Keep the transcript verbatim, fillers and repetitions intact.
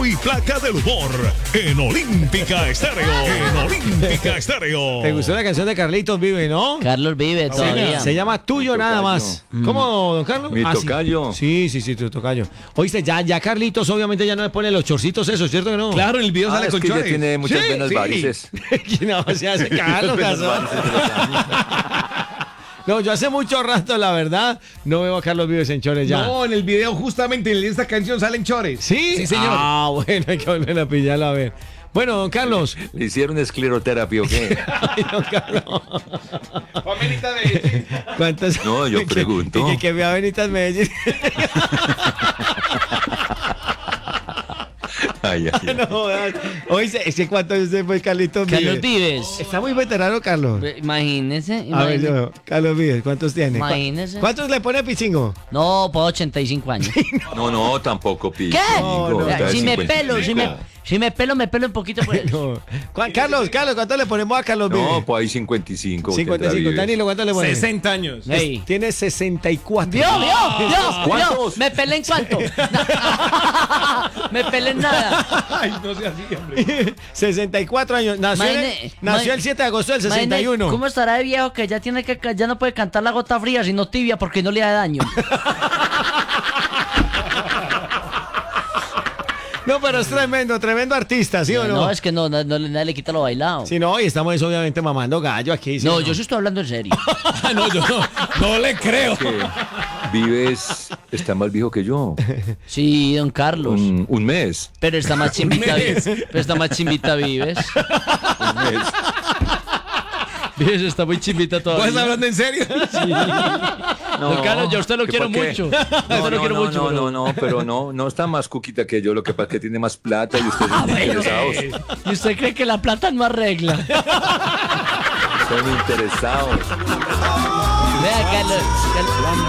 Y placa del humor en Olímpica Estéreo. En Olímpica Estéreo. ¿Te gustó la canción de Carlitos Vive, no? Carlos Vive todavía. Se llama Tuyo Nada Más. Mm. ¿Cómo, don Carlos? Mi Ah, sí. tocayo. Sí, sí, sí, tu tocayo. Oíste, ya, ya Carlitos obviamente ya no le pone los chorcitos esos, ¿cierto que no? Claro, en el video Ah, sale es con que ya chores. tiene muchas Sí, venas sí. varices. No, se hace Carlos, Gazón. No, yo hace mucho rato, la verdad, no veo a Carlos Vives en chores ya. No, en el video justamente en esta canción salen chores. ¿Sí? Sí, señor. Ah, bueno, hay que volver a pillarlo a ver. Bueno, don Carlos. ¿Le hicieron escleroterapia o qué? Ay, don Carlos. Pamelita de... ¿Cuántas? No, yo pregunto. Y que, que vea Benitas Medellín. Ay, ay, ay. No, oíste, ese cuánto años fue Carlitos Vives. Carlos Vives. Está muy veterano, Carlos. Imagínese. A ver, imagínese. yo, Carlos Vives, ¿cuántos tiene? ¿Cu- Imagínese. ¿Cuántos le pone Pichingo? No, por ochenta y cinco años. No, no, tampoco, Pi. ¿Qué? No, no. Ya, Está de si me cincuenta y pelo, si me, cinco. si me pelo, me pelo un poquito por eso. No. ¿Cuán- Carlos, Carlos, ¿cuánto le ponemos a Carlos Vives? No, pues hay cincuenta y cinco. cincuenta y cinco. tendrá Danilo, ¿cuánto le pones? sesenta años. Ey. Tiene sesenta y cuatro. Dios, Dios, Dios, ¿Cuántos? Dios, me pelé en cuánto. Me pelé en nada. Ay, no sea así, hombre. sesenta y cuatro años. Nació, en el- Imagine- nació imagine- el siete de agosto del sesenta y uno. ¿Cómo estará de viejo que ya tiene que ya no puede cantar la gota fría sino tibia porque no le da daño? No, pero es tremendo, tremendo artista, ¿sí o no? No, es que no, no, no- nadie le quita lo bailado. Sí, no, y estamos es, obviamente mamando gallo aquí. ¿sí No, o yo sí estoy hablando en serio. Ah, no, yo no, no le creo. Que Vives está más viejo que yo. Sí, don Carlos. Un, un mes. Pero está más chimbita, mes. pero está más chimbita Vives. Un mes. Vives está muy chimbita ¿Vos todavía. estás hablando en serio? Don Carlos, yo a usted lo ¿Que quiero por qué? mucho. No, Usted lo no, quiero no, mucho, no, pero- no, no, pero no, no está más cuquita que yo. Lo que pasa es que tiene más plata y ustedes son interesados. ¿Y usted cree que la plata no arregla? Son interesados. Vea, Carlos, Carlos,